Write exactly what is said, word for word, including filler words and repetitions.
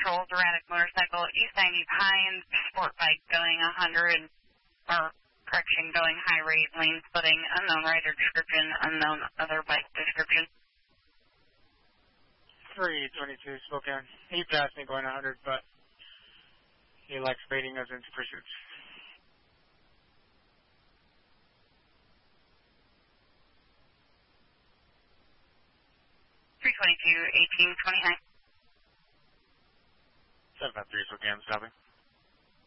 controls, erratic motorcycle, East ninety Pines, sport bike going one hundred, or correction, going high rate, lane splitting, unknown rider description, unknown other bike description. three twenty-two, Spokane. He passed me going one hundred, but he likes baiting us into pursuits. three twenty-two, eighteen twenty-nine. seven five three, Spokane, stopping.